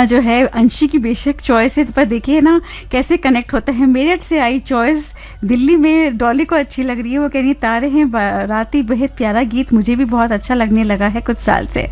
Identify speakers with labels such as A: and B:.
A: जो है अंशी की बेशक चॉइस है, पर देखिए ना कैसे कनेक्ट होता है। मेरठ से आई चॉइस, दिल्ली में डॉली को अच्छी लग रही है, वो कह रही तारे हैं राती बेहद प्यारा गीत मुझे भी बहुत अच्छा लगने लगा है कुछ साल से।